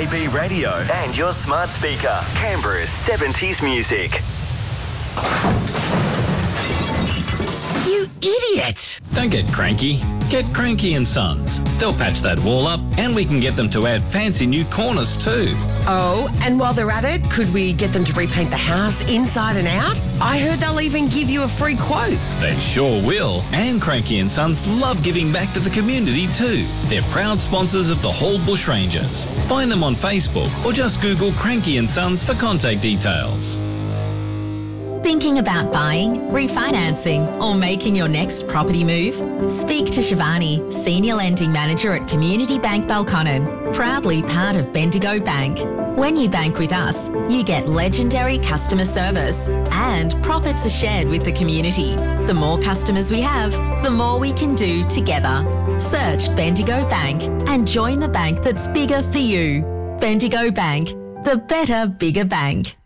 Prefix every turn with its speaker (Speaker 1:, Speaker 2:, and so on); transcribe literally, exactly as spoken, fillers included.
Speaker 1: A B radio and your smart speaker. Canberra's seventies music.
Speaker 2: You idiot!
Speaker 3: Don't get cranky. Get Cranky and Sons. They'll patch that wall up and we can get them to add fancy new corners too.
Speaker 2: Oh, and while they're at it, could we get them to repaint the house inside and out? I heard they'll even give you a free quote.
Speaker 3: They sure will. And Cranky and Sons love giving back to the community too. They're proud sponsors of the Hall Bushrangers. Find them on Facebook or just Google Cranky and Sons for contact details.
Speaker 4: Thinking about buying, refinancing, or making your next property move? Speak to Shivani, Senior Lending Manager at Community Bank Belconnen, proudly part of Bendigo Bank. When you bank with us, you get legendary customer service and profits are shared with the community. The more customers we have, the more we can do together. Search Bendigo Bank and join the bank that's bigger for you. Bendigo Bank, the better, bigger bank.